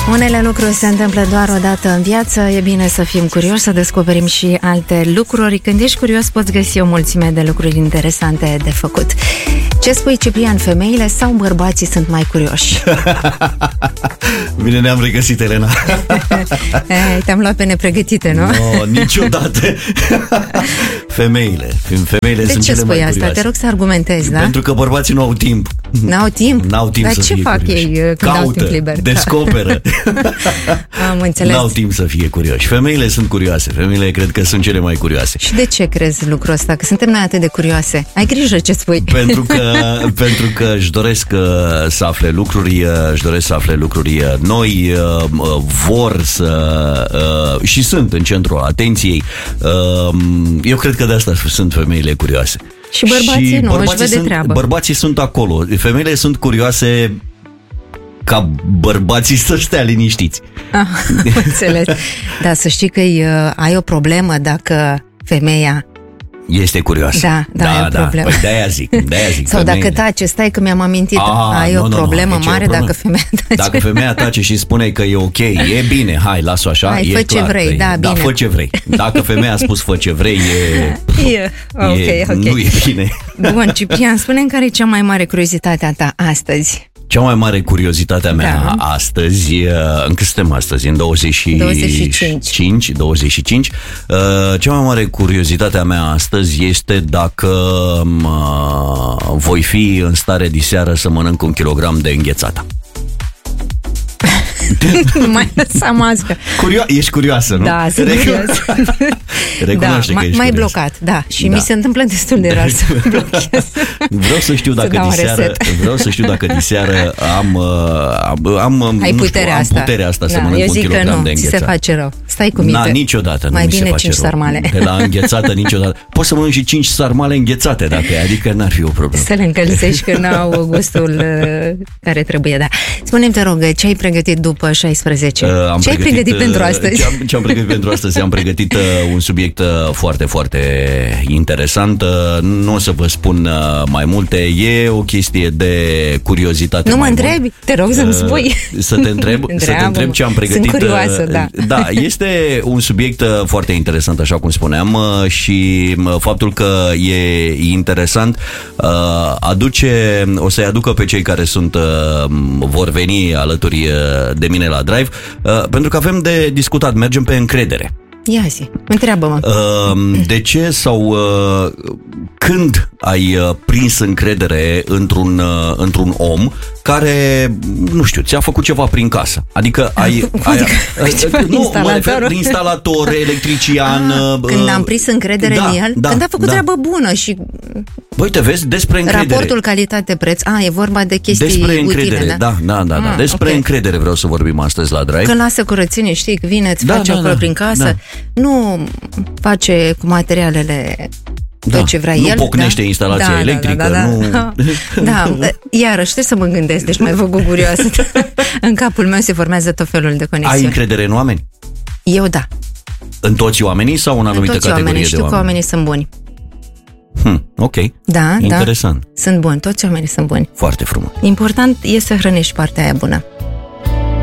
Unele lucruri se întâmplă doar o dată în viață. E bine să fim curioși, să descoperim și alte lucruri. Când ești curios, poți găsi o mulțime de lucruri interesante de făcut. Ce spui, Ciprian, femeile sau bărbații sunt mai curioși? Bine ne-am regăsit, Elena. Te-am luat pe nepregătite, nu? No, niciodată. Femeile sunt cele mai curioase. Asta? Te rog să argumentezi, da? Pentru că bărbații nu au timp. N-au timp? N-au timp. Dar să ce fie fac curioși? ei când au timp liber? Descoperă. Am înțeles. N-au timp să fie curioși. Femeile sunt curioase. Femeile cred că sunt cele mai curioase. Și de ce crezi lucrul ăsta? Că suntem noi atât de curioase. Ai grijă ce spui. Pentru că își doresc să afle lucruri, noi, vor să și sunt în centrul atenției. Eu cred că de asta sunt femeile curioase. Și bărbații nu, își vede treabă. Bărbații sunt acolo. Femeile sunt curioase ca bărbații să stea liniștiți. Înțeles. Dar să știi că ai o problemă dacă femeia este curioasă. Da, e o problemă. Păi de-aia zic. Sau dacă tace, stai că mi-am amintit, ai o problemă mare dacă femeia tace. Dacă femeia tace și spune că e ok, e bine, hai, las-o așa, hai, e fă clar. Ce vrei, da, bine. Fă ce vrei. Dacă femeia a spus fă ce vrei, nu e bine. Bun, Ciprian, spune-mi care e cea mai mare curiozitate a ta astăzi? Cea mai mare curiozitate a mea astăzi, încă suntem astăzi, în 25. Cea mai mare curiozitate a mea astăzi este dacă voi fi în stare diseară să mănânc 1 kilogram de înghețată. Nu mai lăsa mască. Ești curioasă, nu? Da, sunt curioasă. Recunoaște că ești mai curioasă. blocat, da. Și mi se întâmplă destul de rar să blochez. Vreau să știu dacă diseară am puterea asta să mănânc 1 kilogram de înghețată. Se face rău. Stai cu minte. Niciodată mai nu mi se bine face 5 rău. sarmale. De la înghețată niciodată. Poți să mănânc și 5 sarmale înghețate dacă e, adică n-ar fi o problemă. Să le încălzești că n-au gustul care trebuie, da. Spune-mi, te rog, ce ai pregătit după 16? Ce ai pregătit pentru astăzi? Ce am pregătit pentru astăzi? Am pregătit un subiect foarte, foarte interesant. Nu o să vă spun mai multe. E o chestie de curiozitate. Nu mă întrebi? Te rog să-mi spui. Să te întreb ce am pregătit. Sunt curioasă, da. Da, este un subiect foarte interesant, așa cum spuneam, și faptul că e interesant o să-i aducă pe cei care vor veni alături de mine la Drive, pentru că avem de discutat, mergem pe încredere. Ia zi, întreabă-mă. De ce sau când ai prins încredere într-un om care, nu știu, ți-a făcut ceva prin casă? Adică instalator, electrician. Când am prins încredere în el? Când a făcut treabă bună și... Uite, vezi, despre încredere. Raportul calitate-preț. E vorba de chestii despre încredere, utile, da. Despre încredere vreau să vorbim astăzi la Drive. Când lasă curățenie, știi, vine, îți face acolo prin casă, nu face cu materialele tot ce vrea el. Nu pocnește instalația electrică. Da, iarăși, trebuie să mă gândesc, deci mai făcut curioasă. În capul meu se formează tot felul de conexiuni. Ai încredere în oameni? Eu da. În toți oamenii sau în anumită categorie de oameni? Știu că oamenii sunt buni. Ok. Da, interesant. Sunt buni, toți oamenii sunt buni. Foarte frumos. Important e să hrănești partea aia bună.